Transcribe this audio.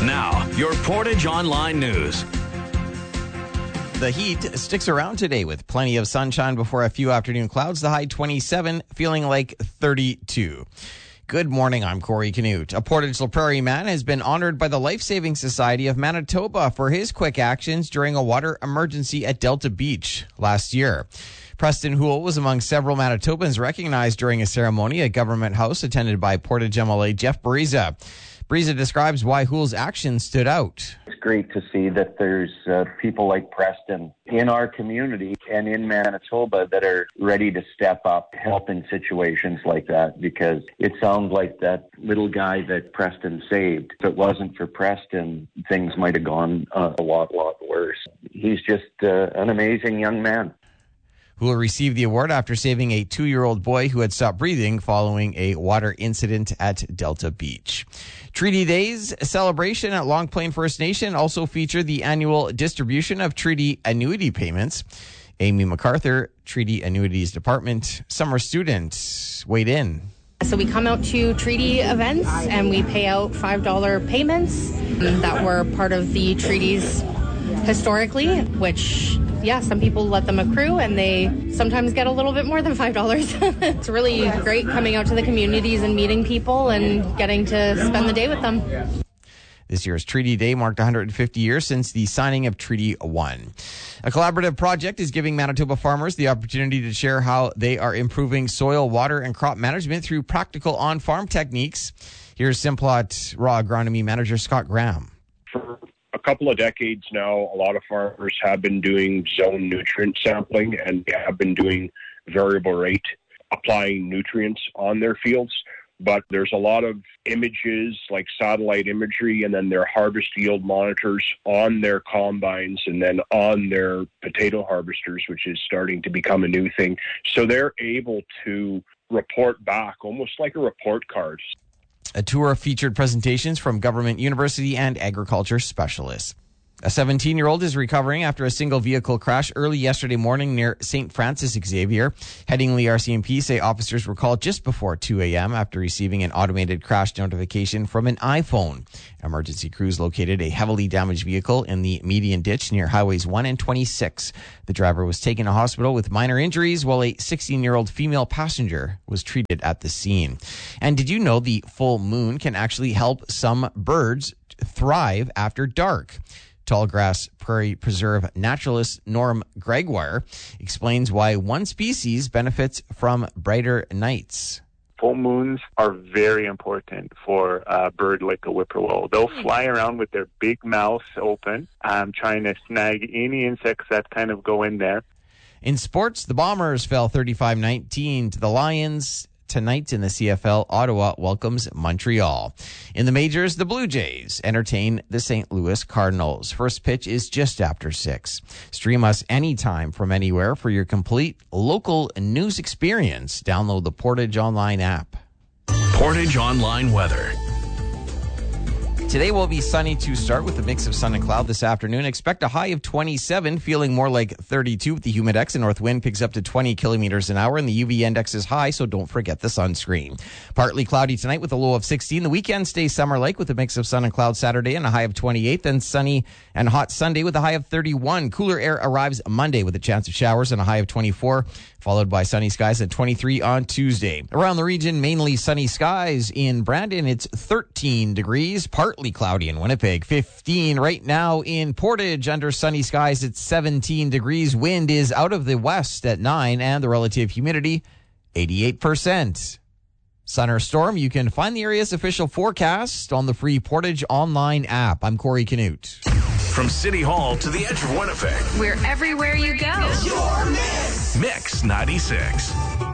Now, your Portage Online News. The heat sticks around today with plenty of sunshine before a few afternoon clouds. The high 27, feeling like 32. Good morning, I'm Corey Canute. A Portage La Prairie man has been honored by the Life Saving Society of Manitoba for his quick actions during a water emergency at Delta Beach last year. Preston Houle was among several Manitobans recognized during a ceremony at Government House attended by Portage MLA Jeff Bariza. Bariza describes why Houle's actions stood out. It's great to see that there's people like Preston in our community and in Manitoba that are ready to step up, help in situations like that, because it sounds like that little guy that Preston saved. If it wasn't for Preston, things might have gone a lot worse. He's just an amazing young man. Houle received the award after saving a 2-year-old boy who had stopped breathing following a water incident at Delta Beach. Treaty Days celebration at Long Plain First Nation also featured the annual distribution of treaty annuity payments. Amy MacArthur, Treaty Annuities Department summer student, weighed in. So we come out to treaty events and we pay out $5 payments that were part of the treaties historically, which some people let them accrue and they sometimes get a little bit more than $5. It's really great coming out to the communities and meeting people and getting to spend the day with them. This year's Treaty Day marked 150 years since the signing of Treaty 1. A collaborative project is giving Manitoba farmers the opportunity to share how they are improving soil, water, and crop management through practical on-farm techniques. Here's Simplot Raw Agronomy Manager Scott Graham. For a couple of decades now, a lot of farmers have been doing zone nutrient sampling and have been doing variable rate applying nutrients on their fields. But there's a lot of images like satellite imagery and then their harvest yield monitors on their combines and then on their potato harvesters, which is starting to become a new thing. So they're able to report back almost like a report card. A tour featured presentations from government, university, and agriculture specialists. A 17-year-old is recovering after a single vehicle crash early yesterday morning near St. Francis Xavier. Headingley RCMP say officers were called just before 2 a.m. after receiving an automated crash notification from an iPhone. Emergency crews located a heavily damaged vehicle in the median ditch near Highways 1 and 26. The driver was taken to hospital with minor injuries, while a 16-year-old female passenger was treated at the scene. And did you know the full moon can actually help some birds thrive after dark? Tallgrass Prairie Preserve naturalist Norm Gregoire explains why one species benefits from brighter nights. Full moons are very important for a bird like a whippoorwill. They'll fly around with their big mouths open, trying to snag any insects that kind of go in there. In sports, the Bombers fell 35-19 to the Lions. Tonight in the CFL, Ottawa welcomes Montreal. In the majors, the Blue Jays entertain the St. Louis Cardinals. First pitch is just after 6. Stream us anytime from anywhere for your complete local news experience. Download the Portage Online app. Portage Online weather. Today will be sunny to start with a mix of sun and cloud this afternoon. Expect a high of 27, feeling more like 32 with the humidex. The north wind picks up to 20 kilometers an hour and the UV index is high, so don't forget the sunscreen. Partly cloudy tonight with a low of 16. The weekend stays summer-like with a mix of sun and cloud Saturday and a high of 28. Then sunny and hot Sunday with a high of 31. Cooler air arrives Monday with a chance of showers and a high of 24. Followed by sunny skies at 23 on Tuesday. Around the region, mainly sunny skies. In Brandon, it's 13 degrees, partly cloudy in Winnipeg. 15 right now in Portage. Under sunny skies, it's 17 degrees. Wind is out of the west at 9, and the relative humidity, 88%. Sun or storm, you can find the area's official forecast on the free Portage Online app. I'm Corey Canute. From City Hall to the edge of Winnipeg. We're everywhere you go. Your Mix 96.